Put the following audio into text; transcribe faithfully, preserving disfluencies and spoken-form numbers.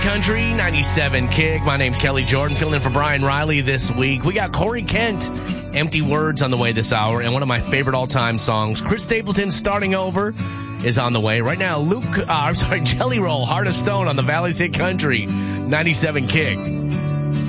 Country ninety-seven Kick. My name's Kelly Jordan, filling in for Brian Riley this week. We got Corey Kent, Empty Words, on the way this hour, and one of my favorite all-time songs, Chris Stapleton, Starting Over, is on the way. Right now, Luke, uh, I'm sorry, Jelly Roll, Heart of Stone on the Valley's Hit Country ninety-seven Kick.